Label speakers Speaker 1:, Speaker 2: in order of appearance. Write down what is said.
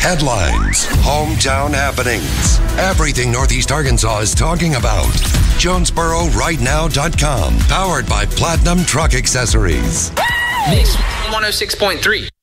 Speaker 1: Headlines, hometown happenings, everything Northeast Arkansas is talking about. JonesboroRightNow.com, powered by Platinum Truck Accessories.
Speaker 2: Mix 106.3.